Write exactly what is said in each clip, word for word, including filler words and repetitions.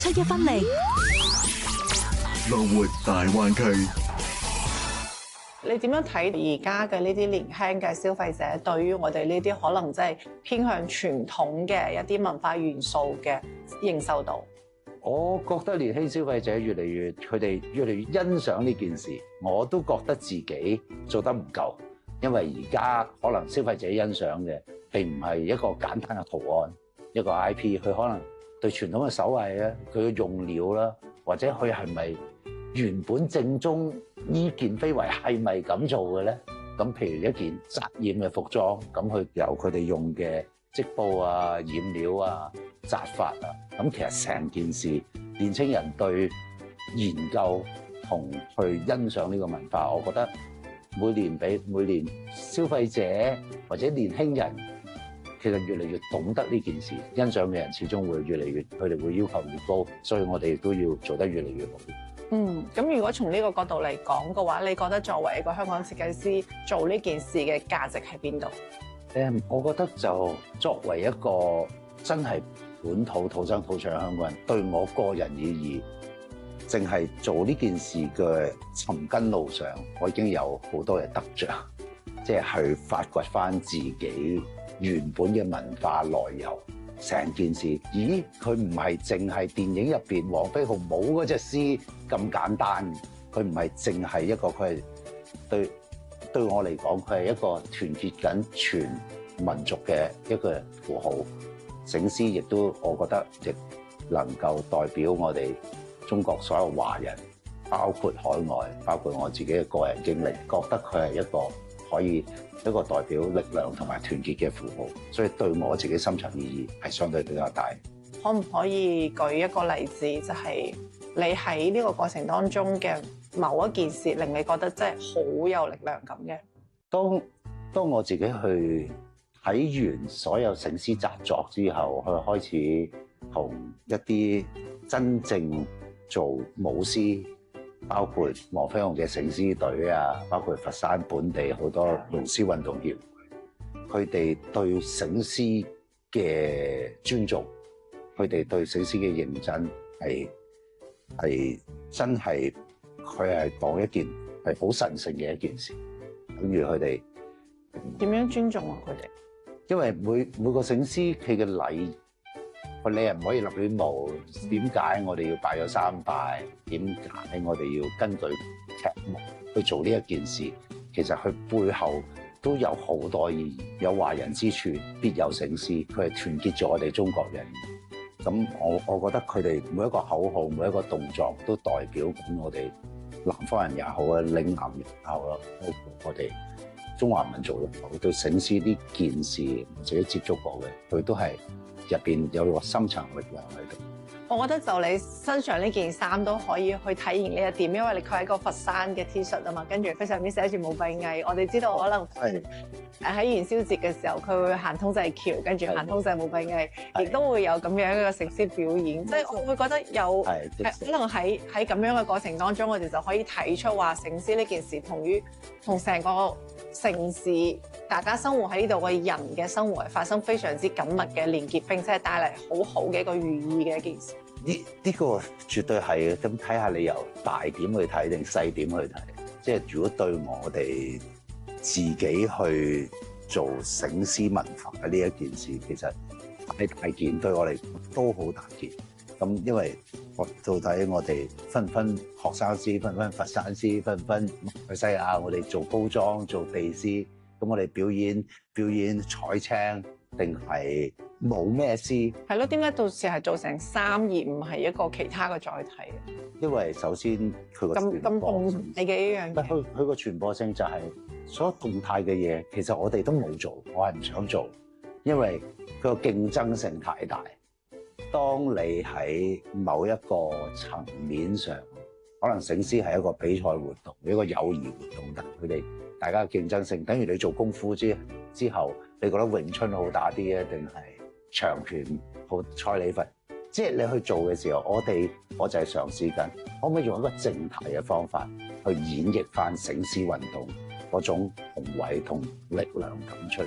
出一分力， 樂活大灣區。 你點樣睇而家嘅呢啲年輕嘅消費者對於我哋呢啲可能即係偏向傳統嘅一啲文化元素嘅認受度？ 我覺得年輕消費者越嚟越，佢哋越嚟越欣賞呢件事。我都覺得自己做得唔夠，因為而家可能消費者欣賞嘅並唔係一個簡單嘅圖案，一個 I P， 佢可能對傳統嘅手藝咧，佢嘅用料啦，或者佢係咪原本正宗依件非遺係咪咁做嘅咧？咁譬如一件紮染嘅服裝，咁佢由佢哋用嘅織布啊、染料啊、紮法啊，咁其實成件事，年青人對研究同去欣賞呢個文化，我覺得每年比每年消費者或者年輕人，其實越嚟越懂得呢件事，欣賞嘅人始終會越嚟越，佢哋會要求越高，所以我哋都要做得越嚟越好。 嗯，咁如果從呢個角度嚟講嘅話，你覺得作為一個香港設計師做呢件事嘅價值喺邊度？ 誒，我覺得就作為一個真係本土土生土長香港人，對我個人而言，淨係做呢件事嘅尋根路上，我已經有好多嘅得着，即係去發掘返自己原本嘅文化來由。成件事，咦？佢唔係淨係電影入邊黃飛鴻舞嗰隻獅咁簡單，佢唔係淨係一個，佢係對對我嚟講，佢係一個團結緊全民族嘅一個符號。醒獅亦都，我覺得亦能夠代表我哋中國所有華人，包括海外，包括我自己嘅個人經歷，覺得佢係一個可以一個代表力量同埋團結嘅符號，所以對我自己深層意義係相對比較大。 可唔可以舉一個例子，就係你喺呢個過程當中嘅某一件事，令你覺得真係好有力量感嘅？ 當當我自己去睇完所有醒獅習作之後，去開始同一啲真正做舞獅，包括黃飛鴻嘅醒獅隊啊，包括佛山本地好多龍獅運動協會，佢哋對醒獅嘅尊重，佢哋對醒獅嘅認真係係真係，佢係當一件係好神聖嘅一件事。等於佢哋點樣尊重啊？佢哋因為每每個醒獅佢嘅禮。你係唔可以立亂舞？點解我哋要拜咗三拜？點解我哋要根據劇目去做呢一件事？其實佢背後都有好多意義。有華人之處，必有醒獅。佢係團結咗我哋中國人。咁我我覺得佢哋每一個口號、每一個動作都代表緊我哋南方人也好啊，嶺南人也好啦，我哋中華民族好對醒獅呢件事，我自己接觸過嘅，佢都係。入邊有個深層力量喺度。 我覺得就你身上呢件衫都可以去體現呢一點，因為你佢係一個佛山嘅 T 恤啊嘛，跟住佢上面寫住武閉翳。我哋知道可能誒喺元宵節嘅時候，佢會行通濟橋，跟住行通濟武閉翳，亦都會有咁樣一個醒獅表演。即係我會覺得有可能喺喺咁樣嘅過程當中，我哋就可以睇出話醒獅呢件事同於同成個城市大家生活喺呢度嘅人嘅生活係發生非常之緊密嘅連結，並且係帶嚟好好嘅一個寓意嘅一件事。 呢呢個絕對係嘅，咁睇下你由大點去睇定細點去睇。即係如果對我哋自己去做醒獅文化嘅呢一件事，其實係大件，對我哋都好大件。咁因為我到底我哋分唔分學生獅，分唔分佛山獅，分唔分馬來西亞，我哋做高裝做地獅，咁我哋表演表演彩青定係冇咩獅？係咯，點解到時係做成衫而唔係一個其他嘅載體？ 因為首先佢個咁咁動你嘅一樣嘢， 佢佢個傳播性就係所有動態嘅嘢，其實我哋都冇做，我係唔想做，因為佢個競爭性太大。當你喺某一個層面上，可能醒獅係一個比賽活動，一個友誼活動，但佢哋大家嘅競爭性，等於你做功夫之之後，你覺得詠春好打啲啊，定係長拳好蔡李佛？即係你去做嘅時候，我哋我就係嘗試緊，可唔可以用一個正題嘅方法去演繹翻醒獅運動嗰種宏偉同力量感出嚟？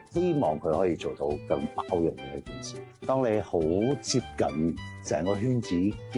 希望佢可以做到更包容嘅一件事。當你好接近成個圈子